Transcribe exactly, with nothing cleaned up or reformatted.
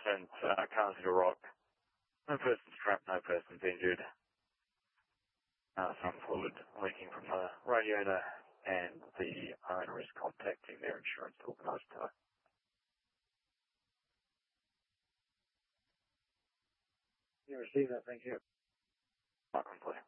happens. Uh, cars hit a rock. No person's trapped, no person's injured. Uh, some fluid leaking from the radiator, and the owner is contacting their insurance to organise tow. You received that, thank you. Not complete.